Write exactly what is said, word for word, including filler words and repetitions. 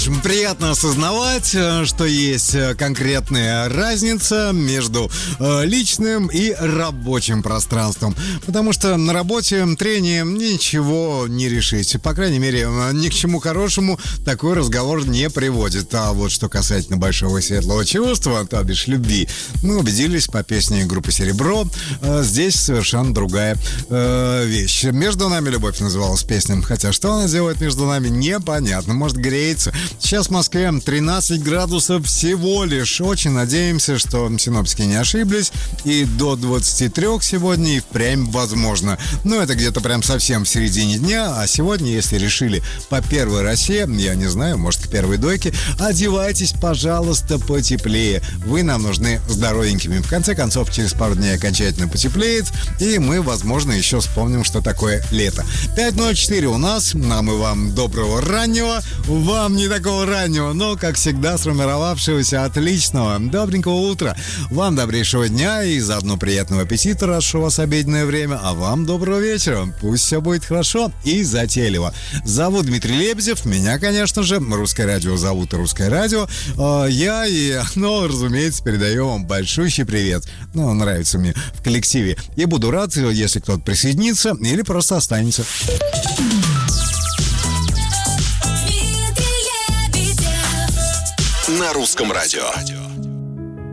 приятно осознавать, что есть конкретная разница между личным и рабочим пространством. Потому что на работе трением ничего не решить. По крайней мере, ни к чему хорошему такой разговор не приводит. А вот что касательно большого светлого чувства, то бишь любви, мы убедились по песне группы «Серебро». Здесь совершенно другая э, вещь. «Между нами любовь» называлась песня. Хотя что она делает между нами, непонятно. Может, греется. Сейчас в Москве тринадцать градусов всего лишь. Очень надеемся, что синоптики не ошиблись. И до двадцати трёх сегодня и впрямь возможно. Но это где-то прям совсем в середине дня. А сегодня, если решили по первой росе, я не знаю, может, к первой дойке, одевайтесь, пожалуйста, потеплее. Вы нам нужны здоровенькими. В конце концов, через пару дней окончательно потеплеет. И мы, возможно, еще вспомним, что такое лето. пять ноль четыре у нас. Нам и вам доброго раннего. Вам не такого раннего, но, как всегда, сформировавшегося отличного, добренького утра. Вам добрейшего дня и заодно приятного аппетита, раз что у вас обеденное время. А вам доброго вечера. Пусть все будет хорошо и затейливо. Зовут Дмитрий Лебедев. Меня, конечно же, Русское радио зовут Русское радио. Я и, ну, разумеется, передаю вам большущий привет. Ну, нравится мне в коллективе. И буду рад, если кто-то присоединится или просто останется. На Русском радио.